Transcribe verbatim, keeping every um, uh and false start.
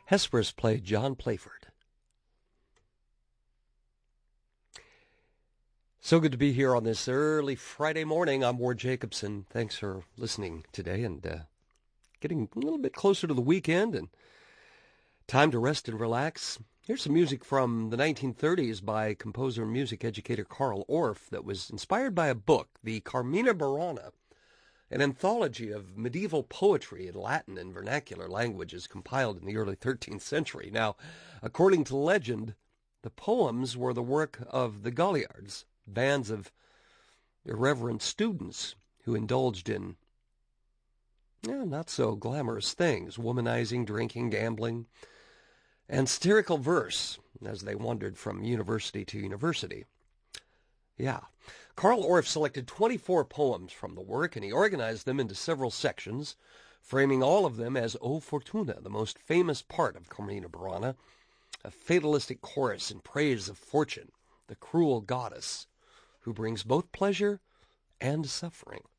Hesperus played John Playford. So good to be here on this early Friday morning. I'm Ward Jacobson. Thanks for listening today and uh, getting a little bit closer to the weekend and time to rest and relax. Here's some music from the nineteen thirties by composer and music educator Carl Orff that was inspired by a book, the Carmina Burana, an anthology of medieval poetry in Latin and vernacular languages compiled in the early thirteenth century. Now, according to legend, the poems were the work of the Galliards, bands of irreverent students who indulged in yeah, not so glamorous things, womanizing, drinking, gambling, and satirical verse as they wandered from university to university. Yeah. Carl Orff selected twenty-four poems from the work, and he organized them into several sections, framing all of them as O Fortuna, the most famous part of Carmina Burana, a fatalistic chorus in praise of Fortune, the cruel goddess who brings both pleasure and suffering.